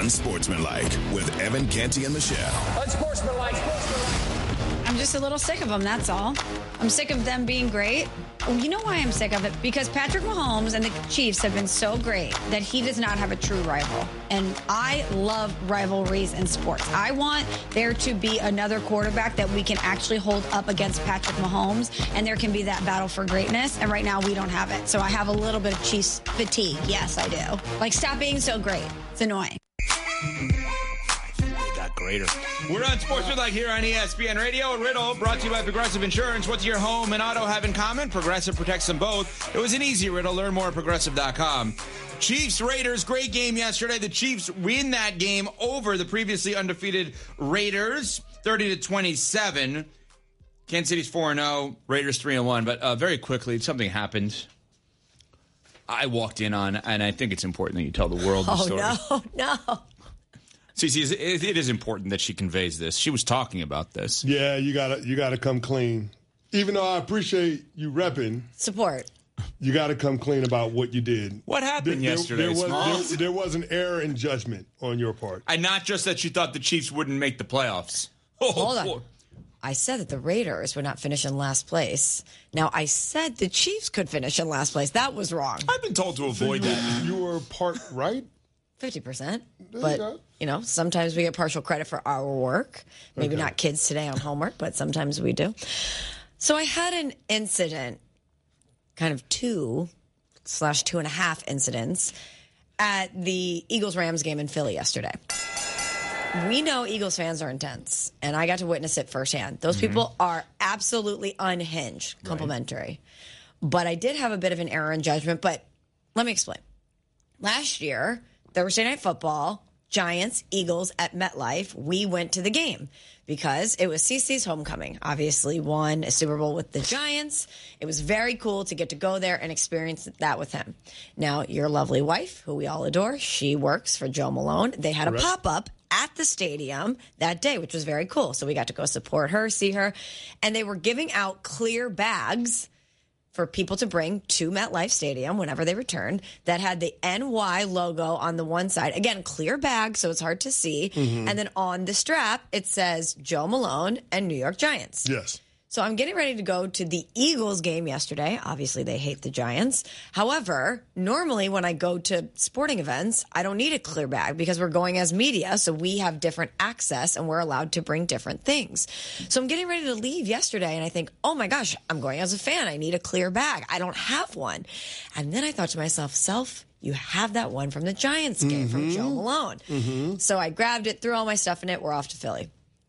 Unsportsmanlike with Evan Canty and Michelle. Unsportsmanlike. I'm just a little sick of them, that's all. I'm sick of them being great. You know why I'm sick of it? Because Patrick Mahomes and the Chiefs have been so great that he does not have a true rival. And I love rivalries in sports. I want there to be another quarterback that we can actually hold up against Patrick Mahomes, and there can be that battle for greatness. And right now we don't have it. So I have a little bit of Chiefs fatigue. Yes, I do. Like, stop being so great. It's annoying. Greater. We're on Sportsmanlike here on ESPN Radio. Riddle brought to you by Progressive Insurance. What's your home and auto have in common? Progressive protects them both. It was an easy riddle. Learn more at Progressive.com. Chiefs Raiders, great game yesterday. The Chiefs win that game over the previously undefeated Raiders, 30-27. Kansas City's 4-0, Raiders 3-1. But very quickly, something happened. I walked in on, and I think it's important that you tell the world the story. No. See, it is important that she conveys this. She was talking about this. Yeah, you gotta come clean. Even though I appreciate you repping support, you gotta come clean about what you did. What happened yesterday? There was an error in judgment on your part, and not just that you thought the Chiefs wouldn't make the playoffs. Hold on. I said that the Raiders would not finish in last place. Now, I said the Chiefs could finish in last place. That was wrong. I've been told to avoid that. You were part right. 50%. But, sometimes we get partial credit for our work. Maybe not kids today on homework, but sometimes we do. So I had an incident, kind of 2/2.5 incidents, at the Eagles-Rams game in Philly yesterday. We know Eagles fans are intense, and I got to witness it firsthand. Those people are absolutely unhinged, complimentary. Right. But I did have a bit of an error in judgment, but let me explain. Last year, Thursday Night Football, Giants, Eagles at MetLife, we went to the game because it was CeCe's homecoming. Obviously won a Super Bowl with the Giants. It was very cool to get to go there and experience that with him. Now, your lovely wife, who we all adore, she works for Joe Malone. They had a pop-up at the stadium that day, which was very cool. So we got to go support her, see her. And they were giving out clear bags for people to bring to MetLife Stadium whenever they returned that had the NY logo on the one side. Again, clear bag, so it's hard to see. Mm-hmm. And then on the strap, it says Joe Malone and New York Giants. Yes. So I'm getting ready to go to the Eagles game yesterday. Obviously, they hate the Giants. However, normally when I go to sporting events, I don't need a clear bag because we're going as media, so we have different access and we're allowed to bring different things. So I'm getting ready to leave yesterday, and I think, oh my gosh, I'm going as a fan. I need a clear bag. I don't have one. And then I thought to myself, you have that one from the Giants game from Joe Malone. Mm-hmm. So I grabbed it, threw all my stuff in it. We're off to Philly.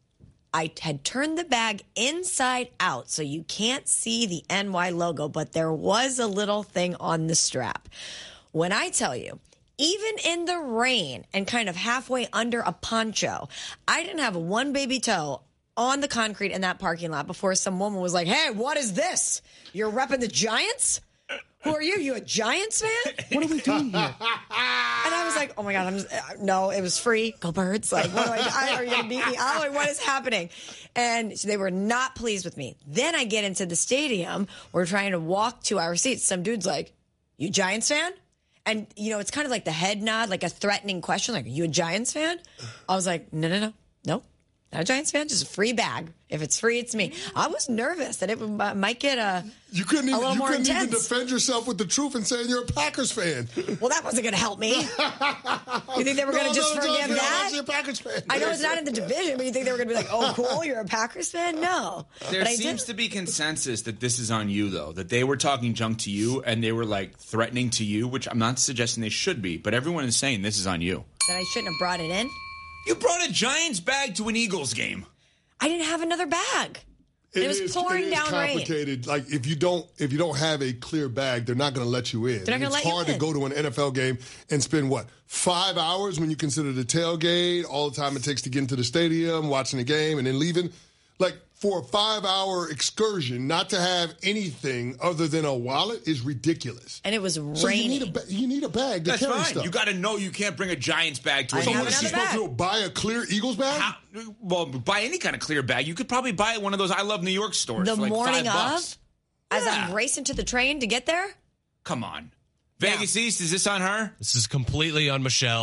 I had turned the bag inside out so you can't see the NY logo, but there was a little thing on the strap. When I tell you, even in the rain and kind of halfway under a poncho, I didn't have one baby toe on the concrete in that parking lot before some woman was like, hey, what is this? You're repping the Giants? Who are you? You a Giants fan? What are we doing here? And I was like, oh my God, no, it was free. Go Birds. Like, what do are you going to beat me? Oh, what is happening? And so they were not pleased with me. Then I get into the stadium. We're trying to walk to our seats. Some dude's like, you Giants fan? And, it's kind of like the head nod, like a threatening question. Like, are you a Giants fan? I was like, no. Not a Giants fan, just a free bag. If it's free, it's me. I was nervous that it might get a little more intense. You couldn't even defend yourself with the truth and saying you're a Packers fan. Well, that wasn't going to help me. You think they were going to just forgive that? You're a Packers fan. I know it's not in the division, but you think they were going to be like, oh, cool, you're a Packers fan? No. There seems to be consensus that this is on you, though, that they were talking junk to you and they were, like, threatening to you, which I'm not suggesting they should be, but everyone is saying this is on you. That I shouldn't have brought it in? You brought a Giants bag to an Eagles game. I didn't have another bag. It was pouring down rain. It's complicated. Like if you don't have a clear bag, they're not going to let you in. They're not going to let you in. It's hard to go to an NFL game and spend 5 hours when you consider the tailgate, all the time it takes to get into the stadium, watching the game, and then leaving. Like for a 5-hour excursion, not to have anything other than a wallet is ridiculous. And it was raining. So you need a bag to That's carry fine. stuff. You got to know you can't bring a Giants bag to a So Eagles what is she game. supposed to buy a clear Eagles bag? Well, buy any kind of clear bag. You could probably buy at one of those I Love New York stores the for like morning $5. Of, as I'm racing to the train to get there? Come on. Vegas East, is this on her? This is completely on Michelle.